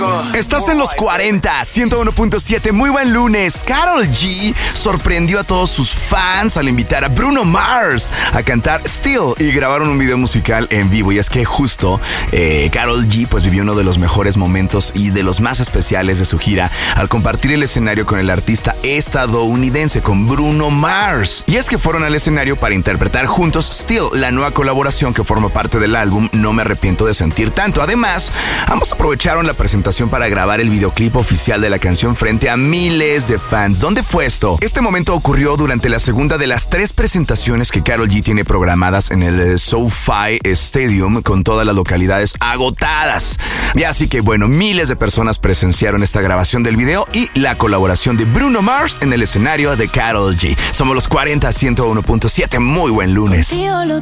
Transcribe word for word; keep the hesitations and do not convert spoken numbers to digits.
loco. Estás en los cuarenta, ciento uno punto siete. Muy buen lunes. Karol G sorprendió a todos sus fans al invitar a Bruno Mars a cantar Still y grabaron un video musical en vivo. Y es que justo eh, Karol G pues vivió uno de los mejores momentos y de los más especiales de su gira al compartir el escenario con el artista estadounidense, con Bruno Mars. Y es que fueron al escenario para interpretar juntos Still, la nueva colaboración que forma parte del álbum No me arrepiento de sentir tanto. Además, ambos aprovecharon la presentación para grabar el videoclip oficial de la canción frente a miles de fans. ¿Dónde fue esto? Este momento ocurrió durante la segunda de las tres presentaciones que Karol G tiene programadas en el SoFi Stadium, con todas las localidades agotadas. Y así que bueno, miles de personas presenciaron esta grabación del video y la colaboración de Bruno Mars en el escenario de Karol G. Somos los cuarenta, ciento uno punto siete. Muy buen lunes.